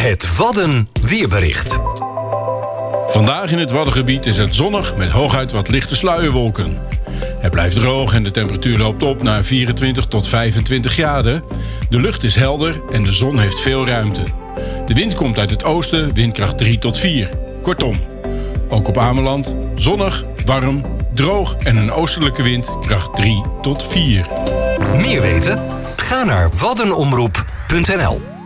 Het Wadden weerbericht. Vandaag in het Waddengebied is het zonnig met hooguit wat lichte sluierwolken. Het blijft droog en de temperatuur loopt op naar 24 tot 25 graden. De lucht is helder en de zon heeft veel ruimte. De wind komt uit het oosten, windkracht 3 tot 4. Kortom, ook op Ameland zonnig, warm, droog en een oostelijke wind kracht 3 tot 4. Meer weten? Ga naar waddenomroep.nl.